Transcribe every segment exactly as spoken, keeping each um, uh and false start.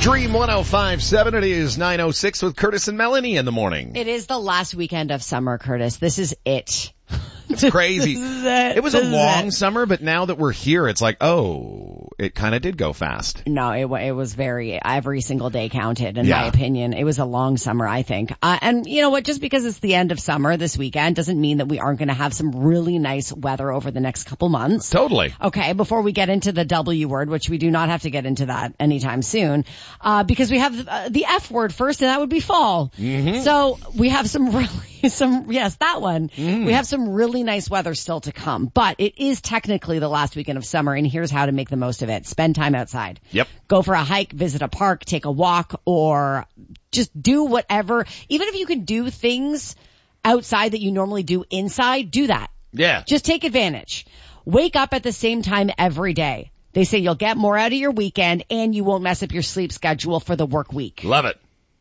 Dream one oh five point seven. It is nine oh six with Curtis and Melanie in the morning. It is the last weekend of summer, Curtis. This is it. It's crazy. This is it. It was a This is long it. summer, but now that we're here, it's like, oh, it kind of did go fast. No, it, wa- it was very, every single day counted in Yeah. my opinion. It was a long summer, I think. Uh, and you know what, just because it's the end of summer this weekend doesn't mean that we aren't going to have some really nice weather over the next couple months. Totally. Okay, before we get into the W word, which we do not have to get into that anytime soon, uh, because we have uh, the F word first, and that would be fall. Mm-hmm. So we have some really, some, yes, that one. Mm. We have some really nice weather still to come, but it is technically the last weekend of summer, and here's how to make the most of it. Spend time outside. Yep. Go for a hike, visit a park, take a walk, or just do whatever. Even if you can do things outside that you normally do inside, do that. Yeah. Just take advantage. Wake up at the same time every day. They say you'll get more out of your weekend and you won't mess up your sleep schedule for the work week. Love it.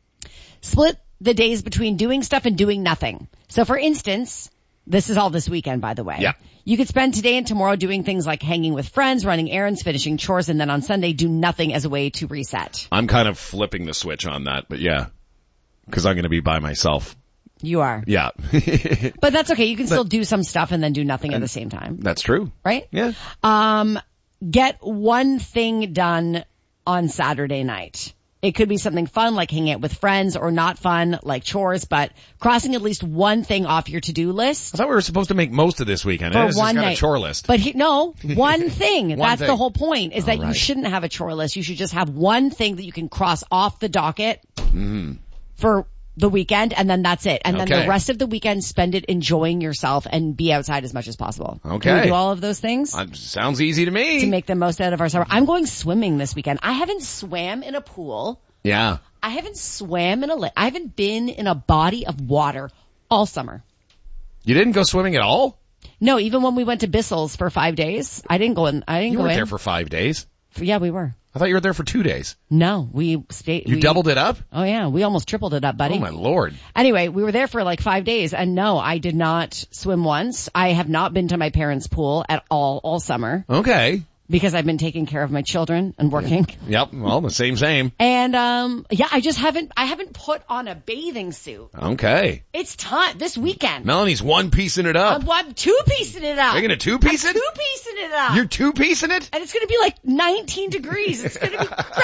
Split the days between doing stuff and doing nothing. So for instance, this is all this weekend, by the way. Yeah. You could spend today and tomorrow doing things like hanging with friends, running errands, finishing chores, and then on Sunday do nothing as a way to reset. I'm kind of flipping the switch on that, but yeah. Because I'm going to be by myself. You are. Yeah. But that's okay. You can still do some stuff and then do nothing at the same time. That's true. Right? Yeah. Um, get one thing done on Saturday night. It could be something fun like hanging out with friends, or not fun like chores, but crossing at least one thing off your to-do list I thought we were supposed to make most of this weekend. for It's just one got night. a chore list. But he, no, one thing. One That's thing. the whole point, is that All you right. shouldn't have a chore list. You should just have one thing that you can cross off the docket Mm-hmm. for the weekend, and then that's it. And then Okay. the rest of the weekend, spend it enjoying yourself and be outside as much as possible. Okay. Can we do all of those things Uh, sounds easy to me. to make the most out of our summer? I'm going swimming this weekend. I haven't swam in a pool. Yeah. I haven't swam in a lake. I haven't been in a body of water all summer. You didn't go swimming at all? No, even when we went to Bissell's for five days, I didn't go in. I didn't You go weren't in. there for five days. Yeah, we were. I thought you were there for two days. No, we stayed. You we, doubled it up? Oh yeah, we almost tripled it up, buddy. Oh my lord. Anyway, we were there for like five days, and no, I did not swim once. I have not been to my parents' pool at all all summer Okay. because I've been taking care of my children and working. Yep. Well, the same, same. And um, yeah, I just haven't. I haven't put on a bathing suit. Okay. It's time this weekend. Melanie's one piecing it up. I'm, I'm two piecing it up. Are you gonna two piece I'm it? two piecing it up. You're two piecing it? And it's going to be like nineteen degrees. It's going to be